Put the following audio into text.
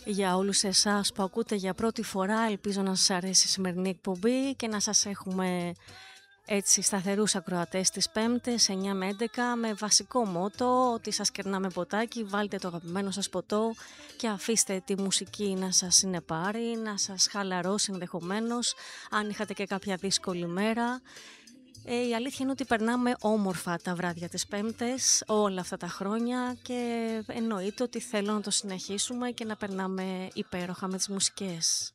Για όλους εσάς που ακούτε για πρώτη φορά, ελπίζω να σας αρέσει η σημερινή εκπομπή και να σας έχουμε έτσι σταθερούς ακροατές τις Πέμπτες 9 με 11 με βασικό μότο ότι σας κερνάμε ποτάκι, βάλτε το αγαπημένο σας ποτό και αφήστε τη μουσική να σας συνεπάρει, να σας χαλαρώσει ενδεχομένως αν είχατε και κάποια δύσκολη μέρα. Η αλήθεια είναι ότι περνάμε όμορφα τα βράδια της Πέμπτες όλα αυτά τα χρόνια και εννοείται ότι θέλω να το συνεχίσουμε και να περνάμε υπέροχα με τις μουσικές.